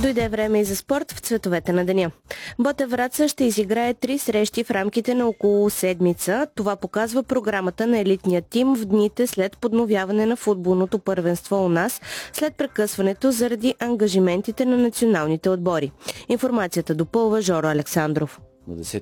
Дойде време и за спорт в цветовете на деня. Ботев Враца ще изиграе 3 срещи в рамките на около седмица. Това показва програмата на елитния тим в дните след подновяване на футболното първенство у нас, след прекъсването заради ангажиментите на националните отбори. Информацията допълва Жоро Александров. На 10